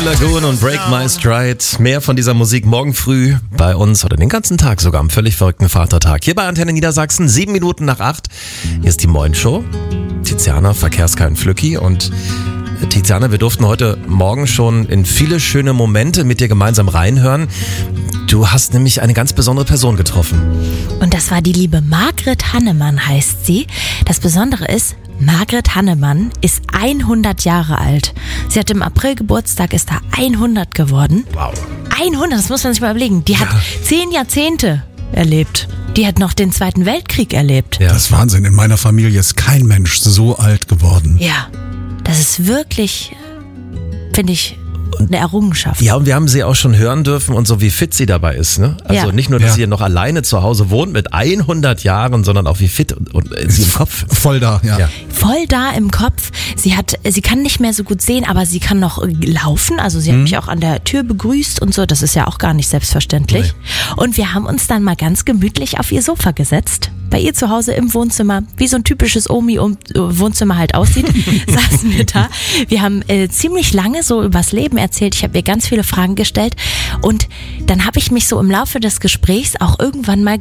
Lagoon und Break My Stride. Mehr von dieser Musik morgen früh bei uns oder den ganzen Tag sogar am völlig verrückten Vatertag. Hier bei Antenne Niedersachsen, 7 Minuten nach 8. Hier ist die Moin-Show. Tiziana, Verkehrskein Flücki und Tiziana, wir durften heute Morgen schon in viele schöne Momente mit dir gemeinsam reinhören. Du hast nämlich eine ganz besondere Person getroffen. Und das war die liebe Margret Hannemann, heißt sie. Das Besondere ist, Margret Hannemann ist 100 Jahre alt. Sie hat im April Geburtstag, ist da 100 geworden. Wow. 100, das muss man sich mal überlegen. Die hat 10 Jahrzehnte erlebt. Die hat noch den Zweiten Weltkrieg erlebt. Ja. Das ist Wahnsinn. In meiner Familie ist kein Mensch so alt geworden. Ja, das ist wirklich, finde ich, eine Errungenschaft. Ja, und wir haben sie auch schon hören dürfen und so wie fit sie dabei ist. Ne? Also nicht nur, dass sie noch alleine zu Hause wohnt mit 100 Jahren, sondern auch wie fit und sie im Kopf. Voll da, ja. Voll da im Kopf. Sie kann nicht mehr so gut sehen, aber sie kann noch laufen. Also sie hat mich auch an der Tür begrüßt und so. Das ist ja auch gar nicht selbstverständlich. Nee. Und wir haben uns dann mal ganz gemütlich auf ihr Sofa gesetzt. Bei ihr zu Hause im Wohnzimmer, wie so ein typisches Omi-Wohnzimmer halt aussieht, saßen wir da. Wir haben ziemlich lange so übers Leben erzählt. Ich habe ihr ganz viele Fragen gestellt und dann habe ich mich so im Laufe des Gesprächs auch irgendwann mal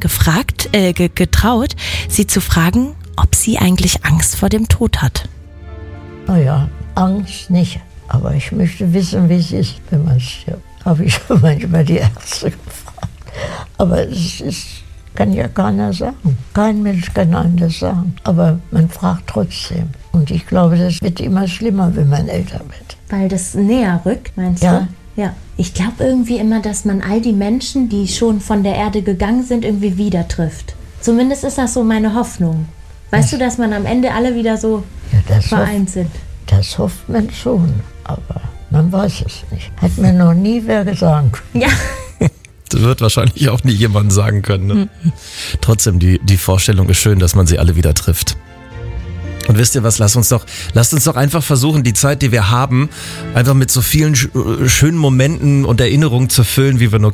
getraut, sie zu fragen, ob sie eigentlich Angst vor dem Tod hat. Naja, Angst nicht, aber ich möchte wissen, wie es ist, wenn man stirbt. Habe ich schon manchmal die Ärzte gefragt. Aber kann ja keiner sagen. Kein Mensch kann einem das sagen. Aber man fragt trotzdem. Und ich glaube, das wird immer schlimmer, wenn man älter wird. Weil das näher rückt, meinst du? Ja. Ich glaube irgendwie immer, dass man all die Menschen, die schon von der Erde gegangen sind, irgendwie wieder trifft. Zumindest ist das so meine Hoffnung. Weißt du, dass man am Ende alle wieder so vereint sind? Das hofft man schon, aber man weiß es nicht. Hat mir noch nie wer gesagt. Ja. Das wird wahrscheinlich auch nie jemand sagen können. Ne? Trotzdem, die Vorstellung ist schön, dass man sie alle wieder trifft. Und wisst ihr was, lasst uns doch einfach versuchen, die Zeit, die wir haben, einfach mit so vielen schönen Momenten und Erinnerungen zu füllen, wie wir nur